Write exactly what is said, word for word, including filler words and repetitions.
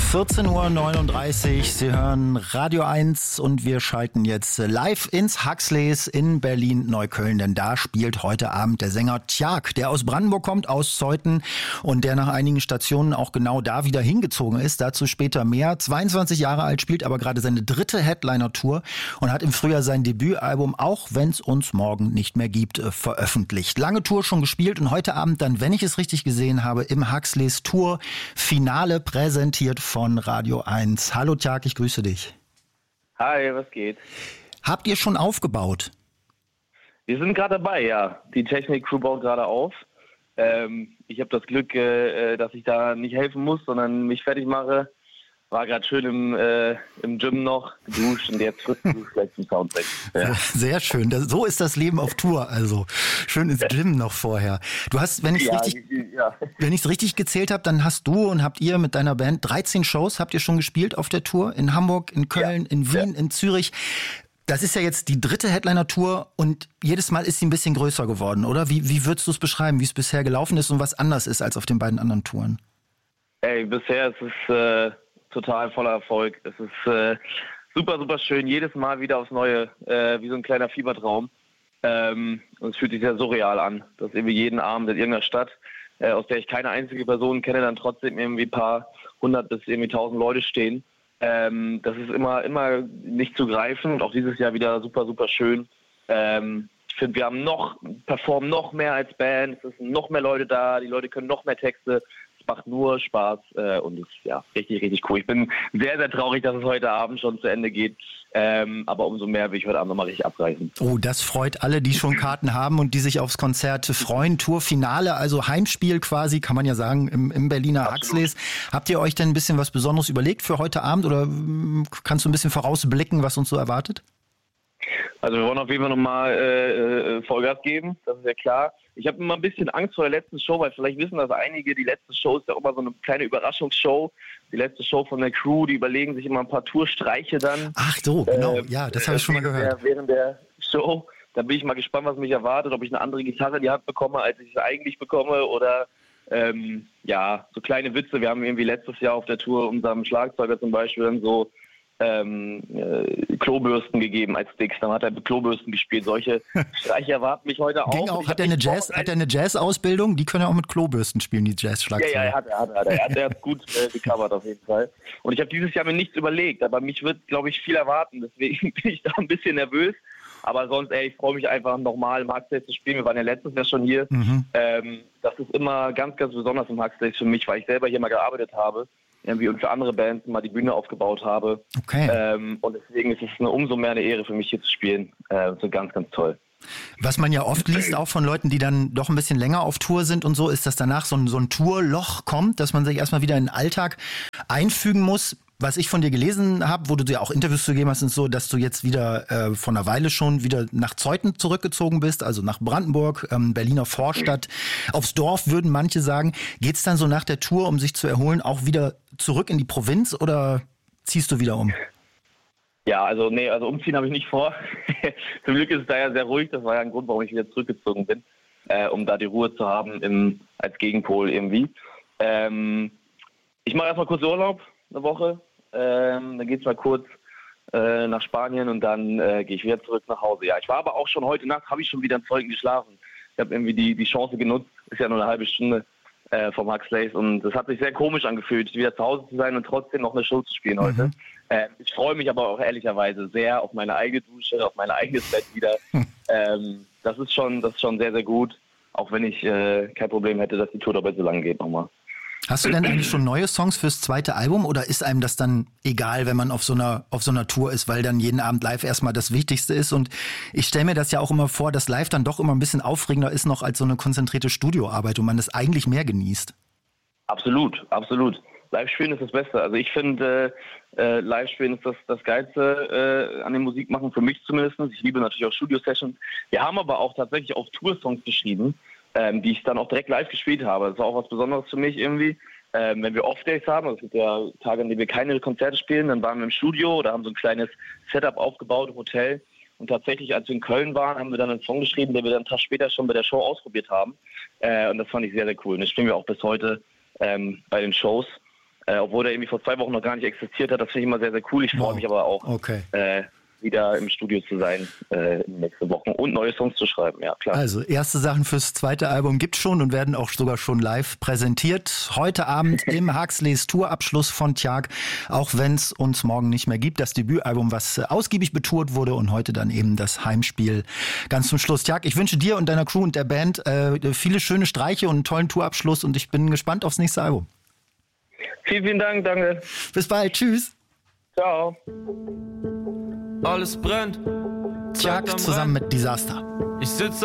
vierzehn Uhr neununddreißig, Sie hören Radio eins und wir schalten jetzt live ins Huxleys in Berlin-Neukölln, denn da spielt heute Abend der Sänger Tjark, der aus Brandenburg kommt, aus Zeuthen und der nach einigen Stationen auch genau da wieder hingezogen ist. Dazu später mehr. zweiundzwanzig Jahre alt, spielt aber gerade seine dritte Headliner-Tour und hat im Frühjahr sein Debütalbum Auch wenn's uns morgen nicht mehr gibt veröffentlicht. Lange Tour schon gespielt und heute Abend dann, wenn ich es richtig gesehen habe, im Huxleys Tour Finale präsentiert von Radio eins. Hallo Tjark, ich grüße dich. Hi, was geht? Habt ihr schon aufgebaut? Wir sind gerade dabei, ja. Die Technik-Crew baut gerade auf. Ähm, ich habe das Glück, äh, dass ich da nicht helfen muss, sondern mich fertig mache. War gerade schön im, äh, im Gym noch, geduscht und jetzt frisch geduscht, gleich zum Soundcheck. Ja. Sehr schön. Das, so ist das Leben auf Tour, also. Schön ins Gym noch vorher. Du hast, wenn ich es ja, richtig, ja. wenn ich es richtig gezählt habe, dann hast du und habt ihr mit deiner Band dreizehn Shows, habt ihr schon gespielt auf der Tour? In Hamburg, in Köln, ja. in Wien, ja. in Zürich. Das ist ja jetzt die dritte Headliner-Tour und jedes Mal ist sie ein bisschen größer geworden, oder? Wie, wie würdest du es beschreiben, wie es bisher gelaufen ist und was anders ist als auf den beiden anderen Touren? Ey, bisher ist es äh, total voller Erfolg. Es ist äh, super, super schön. Jedes Mal wieder aufs Neue, äh, wie so ein kleiner Fiebertraum. Ähm, und es fühlt sich sehr surreal an, dass irgendwie jeden Abend in irgendeiner Stadt, äh, aus der ich keine einzige Person kenne, dann trotzdem irgendwie ein paar hundert bis irgendwie tausend Leute stehen. Ähm, das ist immer, immer nicht zu greifen und auch dieses Jahr wieder super, super schön. Ähm, ich finde, wir haben noch, performen noch mehr als Band, es sind noch mehr Leute da, die Leute können noch mehr Texte. Macht nur Spaß äh, und ist ja richtig, richtig cool. Ich bin sehr, sehr traurig, dass es heute Abend schon zu Ende geht. Ähm, aber umso mehr will ich heute Abend nochmal richtig abreißen. Oh, das freut alle, die schon Karten haben und die sich aufs Konzert freuen. Tourfinale, also Heimspiel quasi, kann man ja sagen, im, im Berliner Huxleys. Habt ihr euch denn ein bisschen was Besonderes überlegt für heute Abend oder kannst du ein bisschen vorausblicken, was uns so erwartet? Also wir wollen auf jeden Fall nochmal äh, Vollgas geben, das ist ja klar. Ich habe immer ein bisschen Angst vor der letzten Show, weil vielleicht wissen das einige, die letzte Show ist ja auch immer so eine kleine Überraschungsshow. Die letzte Show von der Crew, die überlegen sich immer ein paar Tourstreiche dann. Ach so, genau, ähm, ja, das habe ich schon mal gehört. Der, während der Show, da bin ich mal gespannt, was mich erwartet, ob ich eine andere Gitarre in die Hand bekomme, als ich es eigentlich bekomme oder ähm, ja, so kleine Witze. Wir haben irgendwie letztes Jahr auf der Tour unserem Schlagzeuger zum Beispiel dann so Ähm, äh, Klobürsten gegeben als Sticks, dann hat er mit Klobürsten gespielt. Solche Streiche erwarten mich heute auch. Ging auch hat er eine Jazz, hat er eine Jazz-Ausbildung? Die können ja auch mit Klobürsten spielen, die Jazz-Schlagzeuger. Ja, ja, er hat er, hat er, hat er, hat er hat gut äh, gecovert auf jeden Fall. Und ich habe dieses Jahr mir nichts überlegt, aber mich wird, glaube ich, viel erwarten. Deswegen bin ich da ein bisschen nervös. Aber sonst, ey, ich freue mich einfach nochmal im Huxleys zu spielen. Wir waren ja letztes Jahr schon hier. Mhm. Ähm, das ist immer ganz, ganz besonders im Huxleys für mich, weil ich selber hier mal gearbeitet habe. Irgendwie und für andere Bands mal die Bühne aufgebaut habe. Okay. Ähm, und deswegen ist es eine, umso mehr eine Ehre für mich hier zu spielen. Äh, so ganz, ganz toll. Was man ja oft liest, auch von Leuten, die dann doch ein bisschen länger auf Tour sind und so, ist, dass danach so ein, so ein Tourloch kommt, dass man sich erstmal wieder in den Alltag einfügen muss. Was ich von dir gelesen habe, wo du dir auch Interviews zu gegeben hast, ist so, dass du jetzt wieder äh, vor einer Weile schon wieder nach Zeuthen zurückgezogen bist, also nach Brandenburg, ähm, Berliner Vorstadt. Aufs Dorf würden manche sagen. Geht's dann so nach der Tour, um sich zu erholen, auch wieder zurück in die Provinz oder ziehst du wieder um? Ja, also nee, also umziehen habe ich nicht vor. Zum Glück ist es da ja sehr ruhig. Das war ja ein Grund, warum ich wieder zurückgezogen bin, äh, um da die Ruhe zu haben im, als Gegenpol irgendwie. Ähm, ich mache erstmal kurz Urlaub. Eine Woche, ähm, dann geht's mal kurz äh, nach Spanien und dann äh, gehe ich wieder zurück nach Hause. Ja, ich war aber auch schon heute Nacht, habe ich schon wieder in Zeuthen geschlafen. Ich habe irgendwie die, die Chance genutzt, ist ja nur eine halbe Stunde äh, vom Huxleys und es hat sich sehr komisch angefühlt, wieder zu Hause zu sein und trotzdem noch eine Show zu spielen heute. Mhm. Äh, ich freue mich aber auch ehrlicherweise sehr auf meine eigene Dusche, auf mein eigenes Bett wieder. Mhm. Ähm, das ist schon, das ist schon sehr, sehr gut, auch wenn ich äh, kein Problem hätte, dass die Tour dabei so lange geht nochmal. Hast du denn eigentlich schon neue Songs fürs zweite Album oder ist einem das dann egal, wenn man auf so einer auf so einer Tour ist, weil dann jeden Abend live erstmal das Wichtigste ist? Und ich stelle mir das ja auch immer vor, dass live dann doch immer ein bisschen aufregender ist noch als so eine konzentrierte Studioarbeit und man das eigentlich mehr genießt. Absolut, absolut. Live-Spielen ist das Beste. Also ich finde, äh, Live-Spielen ist das, das Geilste äh, an dem Musikmachen, für mich zumindest. Ich liebe natürlich auch Studio-Sessions. Wir haben aber auch tatsächlich auf Tour-Songs geschrieben, Ähm, die ich dann auch direkt live gespielt habe. Das war auch was Besonderes für mich irgendwie. Ähm, wenn wir Off-Days haben, also es gibt ja Tage, an denen wir keine Konzerte spielen, dann waren wir im Studio oder haben so ein kleines Setup aufgebaut im Hotel. Und tatsächlich, als wir in Köln waren, haben wir dann einen Song geschrieben, den wir dann einen Tag später schon bei der Show ausprobiert haben. Äh, und das fand ich sehr, sehr cool. Und das spielen wir auch bis heute ähm, bei den Shows. Äh, obwohl der irgendwie vor zwei Wochen noch gar nicht existiert hat. Das finde ich immer sehr, sehr cool. Ich freue Wow. mich aber auch, Okay. äh, wieder im Studio zu sein äh, in den nächsten Wochen und neue Songs zu schreiben, ja klar. Also erste Sachen fürs zweite Album gibt's schon und werden auch sogar schon live präsentiert. Heute Abend im Huxleys Tourabschluss von Tjag, auch wenn es uns morgen nicht mehr gibt. Das Debütalbum, was ausgiebig betourt wurde und heute dann eben das Heimspiel ganz zum Schluss. Tjag, ich wünsche dir und deiner Crew und der Band äh, viele schöne Streiche und einen tollen Tourabschluss und ich bin gespannt aufs nächste Album. Vielen, vielen Dank, danke. Bis bald, tschüss. Ciao. Alles brennt. Tjag zusammen mit Disaster. Ich sitze